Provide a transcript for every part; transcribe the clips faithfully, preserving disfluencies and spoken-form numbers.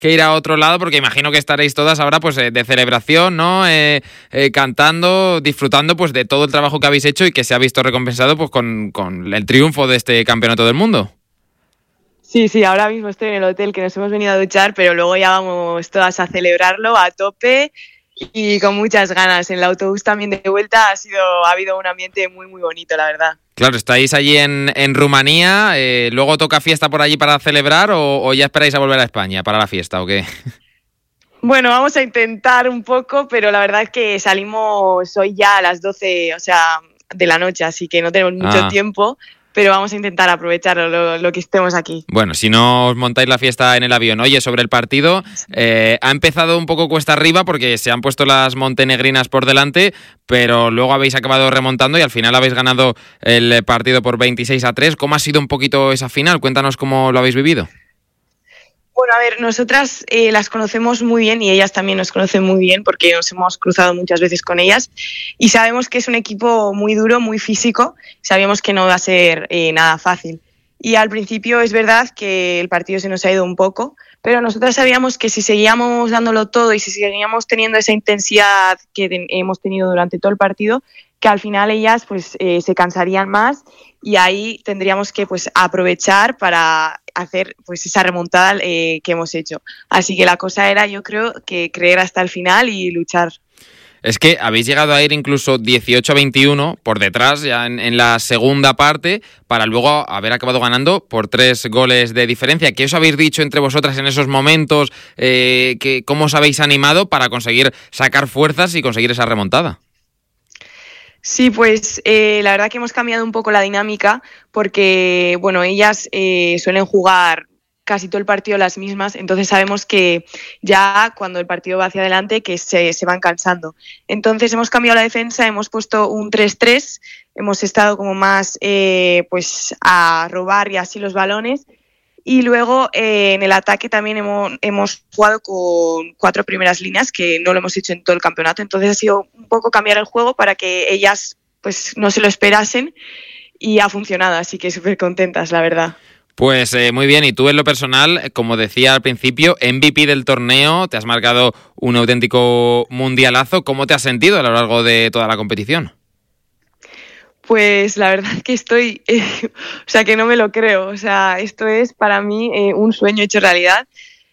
que ir a otro lado, porque imagino que estaréis todas ahora pues eh, de celebración, ¿no? Eh, eh, cantando, disfrutando pues de todo el trabajo que habéis hecho y que se ha visto recompensado pues con, con el triunfo de este campeonato del mundo. Sí, sí, ahora mismo estoy en el hotel que nos hemos venido a duchar, pero luego ya vamos todas a celebrarlo a tope y con muchas ganas. En el autobús también de vuelta ha sido ha habido un ambiente muy, muy bonito, la verdad. Claro, estáis allí en, en Rumanía, eh, ¿luego toca fiesta por allí para celebrar o, o ya esperáis a volver a España para la fiesta o qué? Bueno, vamos a intentar un poco, pero la verdad es que salimos hoy ya a las doce, o sea, de la noche, así que no tenemos mucho ah. tiempo. Pero vamos a intentar aprovechar lo, lo que estemos aquí. Bueno, si no os montáis la fiesta en el avión. Oye, sobre el partido, eh, ha empezado un poco cuesta arriba porque se han puesto las montenegrinas por delante, pero luego habéis acabado remontando y al final habéis ganado el partido por veintiséis a tres. ¿Cómo ha sido un poquito esa final? Cuéntanos cómo lo habéis vivido. Bueno, a ver, nosotras eh, las conocemos muy bien y ellas también nos conocen muy bien porque nos hemos cruzado muchas veces con ellas y sabemos que es un equipo muy duro, muy físico, sabíamos que no va a ser eh, nada fácil. Y al principio es verdad que el partido se nos ha ido un poco, pero nosotras sabíamos que si seguíamos dándolo todo y si seguíamos teniendo esa intensidad que ten- hemos tenido durante todo el partido, que al final ellas pues eh, se cansarían más y ahí tendríamos que pues aprovechar para hacer pues esa remontada eh, que hemos hecho. Así que la cosa era, yo creo, que creer hasta el final y luchar. Es que habéis llegado a ir incluso dieciocho a veintiuno por detrás ya en, en la segunda parte para luego haber acabado ganando por tres goles de diferencia. ¿Qué os habéis dicho entre vosotras en esos momentos? Eh, que, ¿Cómo os habéis animado para conseguir sacar fuerzas y conseguir esa remontada? Sí, pues eh, la verdad que hemos cambiado un poco la dinámica porque, bueno, ellas eh, suelen jugar casi todo el partido las mismas, entonces sabemos que ya cuando el partido va hacia adelante que se, se van cansando. Entonces hemos cambiado la defensa, hemos puesto un tres tres, hemos estado como más eh, pues a robar y así los balones. Y luego eh, en el ataque también hemos, hemos jugado con cuatro primeras líneas, que no lo hemos hecho en todo el campeonato. Entonces ha sido un poco cambiar el juego para que ellas pues no se lo esperasen y ha funcionado, así que súper contentas, la verdad. Pues eh, muy bien, y tú en lo personal, como decía al principio, M V P del torneo, te has marcado un auténtico mundialazo. ¿Cómo te has sentido a lo largo de toda la competición? Pues la verdad que estoy, eh, o sea que no me lo creo, o sea, esto es para mí eh, un sueño hecho realidad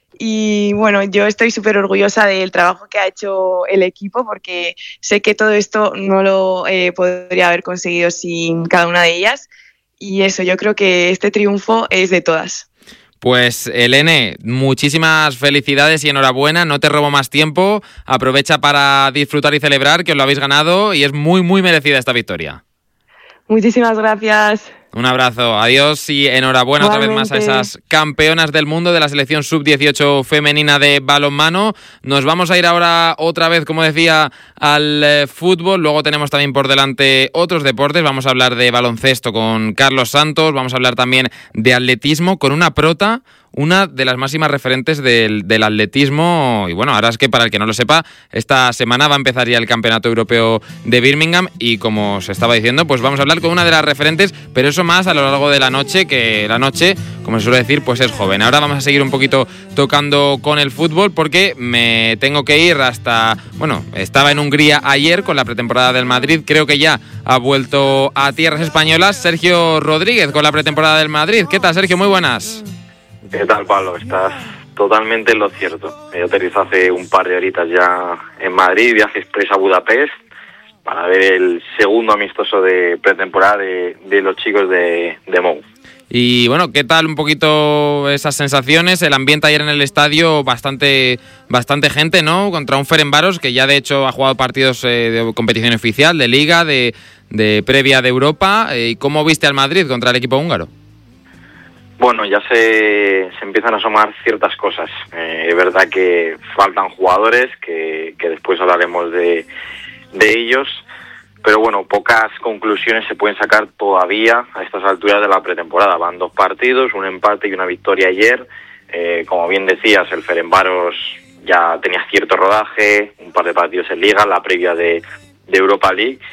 y bueno, yo estoy súper orgullosa del trabajo que ha hecho el equipo porque sé que todo esto no lo eh, podría haber conseguido sin cada una de ellas y eso, yo creo que este triunfo es de todas. Pues Helene, muchísimas felicidades y enhorabuena, no te robo más tiempo, aprovecha para disfrutar y celebrar que os lo habéis ganado y es muy muy merecida esta victoria. Muchísimas gracias. Un abrazo, adiós y enhorabuena Igualmente. otra vez más a esas campeonas del mundo de la selección sub dieciocho femenina de balonmano. Nos vamos a ir ahora otra vez, como decía, al eh, fútbol. Luego tenemos también por delante otros deportes. Vamos a hablar de baloncesto con Carlos Santos. Vamos a hablar también de atletismo con una prota, una de las máximas referentes del, del atletismo. Y bueno, ahora es que para el que no lo sepa, esta semana va a empezar ya el Campeonato Europeo de Birmingham y como os estaba diciendo, pues vamos a hablar con una de las referentes, pero eso más a lo largo de la noche, que la noche, como se suele decir, pues es joven. Ahora vamos a seguir un poquito tocando con el fútbol porque me tengo que ir hasta... Bueno, estaba en Hungría ayer con la pretemporada del Madrid, creo que ya ha vuelto a tierras españolas. Sergio Rodríguez con la pretemporada del Madrid. ¿Qué tal, Sergio? Muy buenas. ¿Qué tal, Pablo? Estás totalmente en lo cierto. Yo aterrizo hace un par de horitas ya en Madrid, viaje express a Budapest para ver el segundo amistoso de pretemporada de, de los chicos de, de Mou. Y bueno, ¿qué tal un poquito esas sensaciones? El ambiente ayer en el estadio, bastante bastante gente, ¿no? Contra un Ferencváros que ya de hecho ha jugado partidos eh, de competición oficial, de Liga, de, de previa de Europa. ¿Y cómo viste al Madrid contra el equipo húngaro? Bueno, ya se, se empiezan a asomar ciertas cosas. Eh, es verdad que faltan jugadores, que, que después hablaremos de, de ellos, pero bueno, pocas conclusiones se pueden sacar todavía a estas alturas de la pretemporada. Van dos partidos, un empate y una victoria ayer. Eh, como bien decías, el Ferencváros ya tenía cierto rodaje, un par de partidos en Liga, la previa de, de Europa League.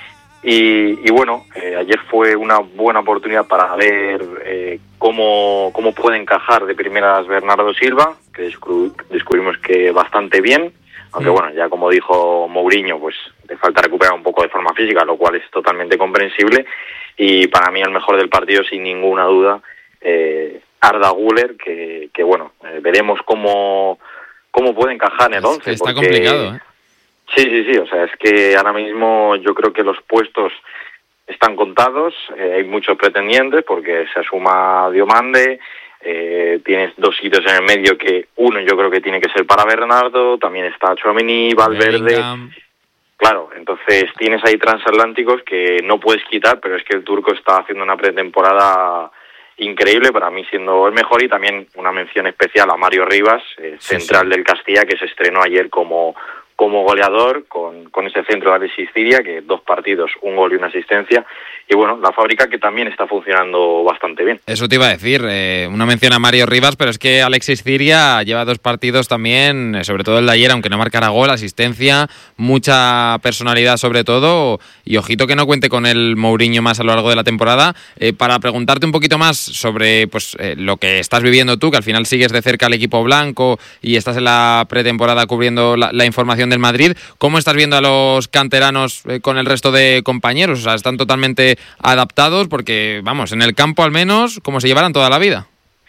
Y, y bueno, eh, ayer fue una buena oportunidad para ver eh, cómo, cómo puede encajar de primeras Bernardo Silva, que descubrimos, descubrimos que bastante bien, aunque bueno, ya como dijo Mourinho, pues le falta recuperar un poco de forma física, lo cual es totalmente comprensible, y para mí el mejor del partido, sin ninguna duda, eh, Arda Güler, que, que bueno, eh, veremos cómo, cómo puede encajar en el once. Está porque... complicado, ¿eh? Sí, sí, sí, o sea, es que ahora mismo yo creo que los puestos están contados, eh, hay muchos pretendientes porque se asuma Diomande, eh, tienes dos sitios en el medio que uno yo creo que tiene que ser para Bernardo, también está Tchouaméni, Valverde, Bellingham. Claro, entonces tienes ahí transatlánticos que no puedes quitar, pero es que el turco está haciendo una pretemporada increíble, para mí siendo el mejor, y también una mención especial a Mario Rivas, eh, sí, central sí. del Castilla, que se estrenó ayer como como goleador, con, con ese centro de Alexis Ciria, que dos partidos, un gol y una asistencia, y bueno, la fábrica que también está funcionando bastante bien. Eso te iba a decir, eh, una mención a Mario Rivas, pero es que Alexis Ciria lleva dos partidos también, sobre todo el de ayer, aunque no marcara gol, asistencia, mucha personalidad sobre todo, y ojito que no cuente con el Mourinho más a lo largo de la temporada. Eh, para preguntarte un poquito más sobre pues eh, lo que estás viviendo tú, que al final sigues de cerca al equipo blanco y estás en la pretemporada cubriendo la, la información del Madrid, ¿cómo estás viendo a los canteranos eh, con el resto de compañeros? O sea, ¿están totalmente adaptados? Porque, vamos, en el campo al menos, como se llevaran toda la vida.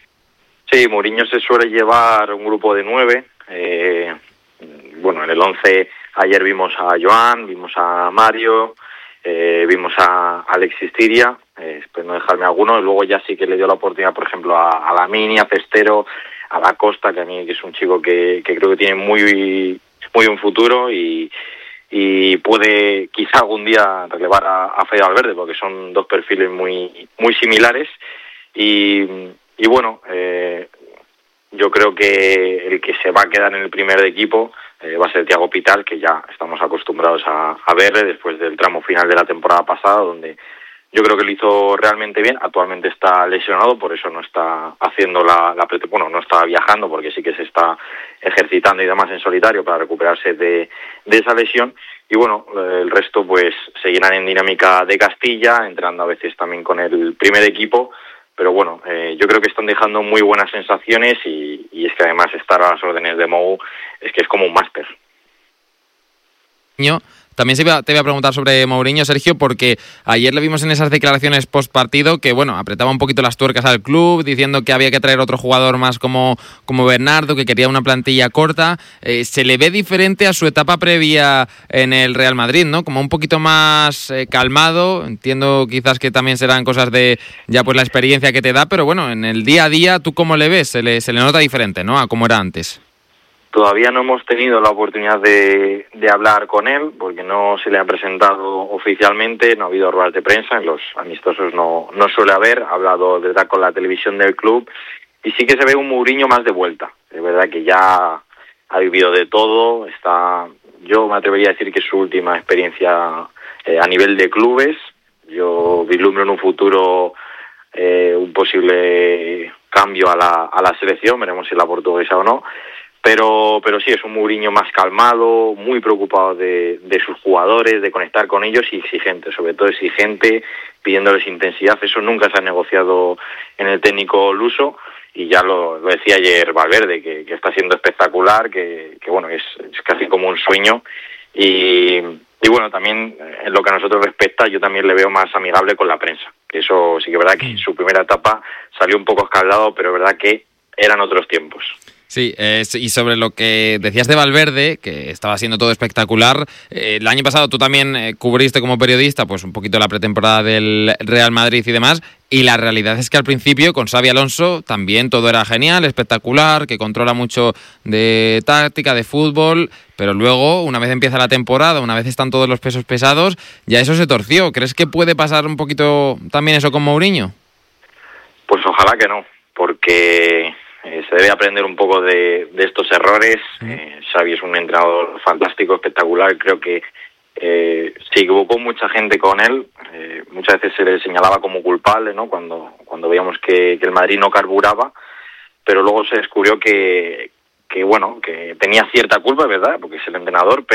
Sí, Mourinho se suele llevar un grupo de nueve. Eh, bueno, en el once ayer vimos a Joan, vimos a Mario, eh, vimos a Alexis Ciria, eh, espero no dejarme alguno, y luego ya sí que le dio la oportunidad, por ejemplo, a, a Lamini, a Cestero, a Da Costa, que a mí que es un chico que, que creo que tiene muy... muy un futuro y, y puede quizá algún día relevar a, a Fede Valverde, porque son dos perfiles muy muy similares y, y bueno, eh, yo creo que el que se va a quedar en el primer equipo eh, va a ser Thiago Pital, que ya estamos acostumbrados a, a verle después del tramo final de la temporada pasada, donde yo creo que lo hizo realmente bien. Actualmente está lesionado, por eso no está haciendo la, la bueno, no está viajando, porque sí que se está ejercitando y demás en solitario para recuperarse de, de esa lesión. Y bueno, el resto pues seguirán en dinámica de Castilla, entrando a veces también con el primer equipo. Pero bueno, eh, yo creo que están dejando muy buenas sensaciones y, y es que además estar a las órdenes de Mou es que es como un máster. También te voy a preguntar sobre Mourinho, Sergio, porque ayer le vimos en esas declaraciones post partido que, bueno, apretaba un poquito las tuercas al club, diciendo que había que traer otro jugador más como, como Bernardo, que quería una plantilla corta. Eh, se le ve diferente a su etapa previa en el Real Madrid, ¿no? Como un poquito más eh, calmado. Entiendo quizás que también serán cosas de ya pues la experiencia que te da, pero bueno, en el día a día, ¿tú cómo le ves? Se le, se le nota diferente, ¿no? A cómo era antes. Todavía no hemos tenido la oportunidad de, de hablar con él, porque no se le ha presentado oficialmente, no ha habido ruedas de prensa, en los amistosos no, no suele haber, ha hablado de verdad con la televisión del club, y sí que se ve un Mourinho más de vuelta, de verdad que ya ha vivido de todo, está, yo me atrevería a decir que es su última experiencia eh, a nivel de clubes. Yo vislumbro en un futuro eh, un posible cambio a la, a la selección, veremos si la portuguesa o no. Pero pero sí, es un Mourinho más calmado, muy preocupado de, de sus jugadores, de conectar con ellos y exigente, sobre todo exigente, pidiéndoles intensidad. Eso nunca se ha negociado en el técnico luso y ya lo, lo decía ayer Valverde, que, que está siendo espectacular, que, que bueno, es, es casi como un sueño. Y, y bueno, también en lo que a nosotros respecta, yo también le veo más amigable con la prensa. Que eso sí que es verdad que en su primera etapa salió un poco escaldado, pero es verdad que eran otros tiempos. Sí, eh, y sobre lo que decías de Valverde, que estaba siendo todo espectacular, eh, el año pasado tú también eh, cubriste como periodista pues un poquito la pretemporada del Real Madrid y demás, y la realidad es que al principio con Xabi Alonso también todo era genial, espectacular, que controla mucho de táctica, de fútbol, pero luego, una vez empieza la temporada, una vez están todos los pesos pesados, ya eso se torció. ¿Crees que puede pasar un poquito también eso con Mourinho? Pues ojalá que no, porque Eh, se debe aprender un poco de, de estos errores. Eh, Xavi es un entrenador fantástico, espectacular. Creo que eh, se equivocó mucha gente con él. Eh, muchas veces se le señalaba como culpable, ¿no? Cuando cuando veíamos que, que el Madrid no carburaba, pero luego se descubrió que, que bueno, que tenía cierta culpa, ¿verdad? Porque es el entrenador, pero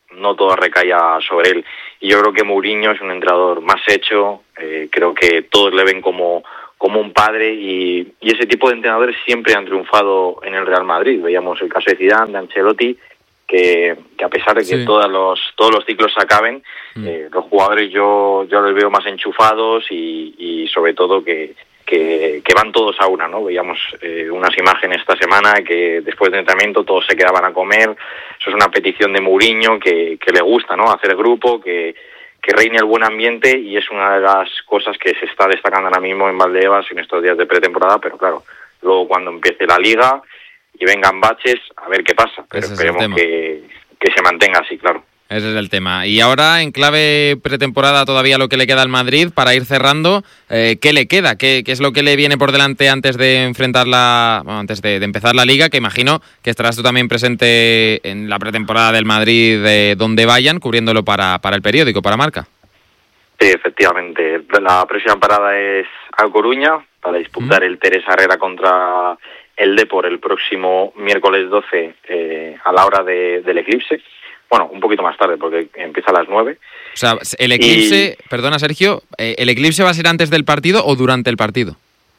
no todo recaía sobre él. Y yo creo que Mourinho es un entrenador más hecho, eh, creo que todos le ven como, como un padre y, y ese tipo de entrenadores siempre han triunfado en el Real Madrid. Veíamos el caso de Zidane, de Ancelotti, que, que a pesar de que sí. todos los todos los ciclos se acaben, mm. eh, los jugadores yo yo los veo más enchufados y, y sobre todo que, que, que van todos a una, ¿no? Veíamos eh, unas imágenes esta semana que después del entrenamiento todos se quedaban a comer. Eso es una petición de Mourinho que, que le gusta, ¿no? Hacer grupo, que, que reine el buen ambiente y es una de las cosas que se está destacando ahora mismo en Valdebebas en estos días de pretemporada, pero claro, luego cuando empiece la liga y vengan baches, a ver qué pasa, pero Ese esperemos que, que se mantenga así, claro. Ese es el tema. Y ahora, en clave pretemporada, todavía lo que le queda al Madrid, para ir cerrando, eh, ¿qué le queda? ¿Qué, ¿Qué es lo que le viene por delante antes de enfrentar la, bueno, antes de, de empezar la Liga? Que imagino que estarás tú también presente en la pretemporada del Madrid, de donde vayan, cubriéndolo para, para el periódico, para Marca. Sí, efectivamente. La próxima parada es a Coruña, para disputar mm. el Teresa Herrera contra el Depor el próximo miércoles doce eh, a la hora de, del eclipse. Bueno, un poquito más tarde porque empieza a las nueve. O sea, el eclipse, y... perdona Sergio, eh, ¿el eclipse va a ser antes del partido o durante el partido?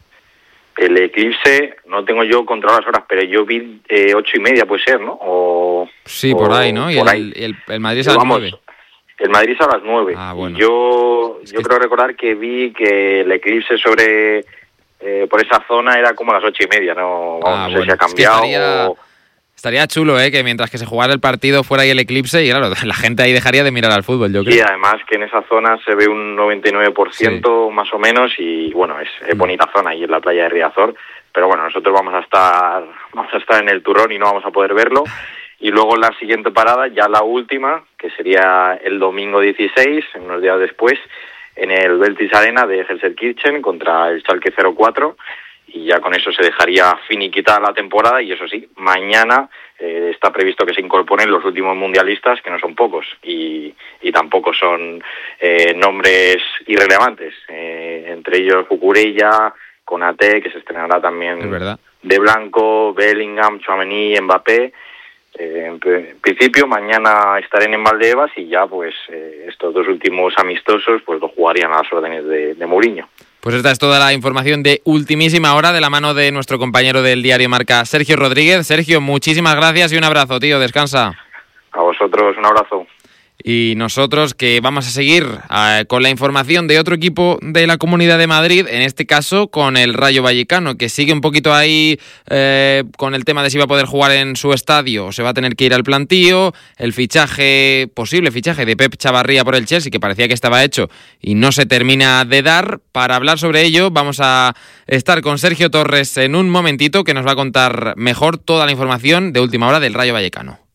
El eclipse, no tengo yo controladas las horas, pero yo vi eh, ocho y media puede ser, ¿no? O, sí, por o, ahí, ¿no? Y el, el, el Madrid es a las nueve. El Madrid es a las nueve. Ah, bueno. Yo, es yo que... creo recordar que vi que el eclipse sobre... Eh, por esa zona era como a las ocho y media, no, ah, no sé bueno. si ha cambiado. Es que estaría, o... estaría chulo, ¿eh? Que mientras que se jugara el partido fuera ahí el eclipse y claro, la gente ahí dejaría de mirar al fútbol, yo creo. Sí, además que en esa zona se ve un noventa y nueve por ciento sí. más o menos y bueno, es, es bonita zona ahí en la playa de Riazor, pero bueno, nosotros vamos a estar vamos a estar en el turrón y no vamos a poder verlo. Y luego la siguiente parada, ya la última, que sería el domingo dieciséis, unos días después, en el Veltis Arena de Gelsenkirchen contra el Schalke cero cuatro. Y ya con eso se dejaría finiquitada la temporada y eso sí, mañana eh, está previsto que se incorporen los últimos mundialistas, que no son pocos y, y tampoco son eh, nombres irrelevantes, eh, entre ellos Cucurella, Konaté, que se estrenará también de blanco, Bellingham, Tchouaméni, Mbappé. Eh, en principio mañana estarán en Valdebebas y ya pues eh, estos dos últimos amistosos pues lo jugarían a las órdenes de, de Mourinho. Pues esta es toda la información de ultimísima hora de la mano de nuestro compañero del diario Marca, Sergio Rodríguez. Sergio, muchísimas gracias y un abrazo, tío. Descansa. A vosotros, un abrazo. Y nosotros que vamos a seguir eh, con la información de otro equipo de la Comunidad de Madrid, en este caso con el Rayo Vallecano, que sigue un poquito ahí eh, con el tema de si va a poder jugar en su estadio o se va a tener que ir al plantío, el fichaje, posible fichaje de Pep Chavarría por el Chelsea, que parecía que estaba hecho y no se termina de dar. Para hablar sobre ello vamos a estar con Sergio Torres en un momentito, que nos va a contar mejor toda la información de última hora del Rayo Vallecano.